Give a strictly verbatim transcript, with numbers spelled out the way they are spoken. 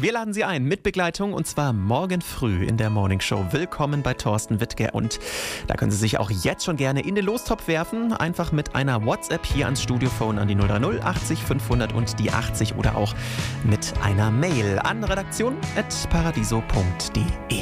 Wir laden Sie ein mit Begleitung und zwar morgen früh in der Morning Show. Willkommen bei Thorsten Wittger und da können Sie sich auch jetzt schon gerne in den Lostopf werfen. Einfach mit einer WhatsApp hier ans Studiophone an die null drei null achtzig fünfhundert und die achtzig oder auch mit einer Mail an redaktion at paradiso punkt de.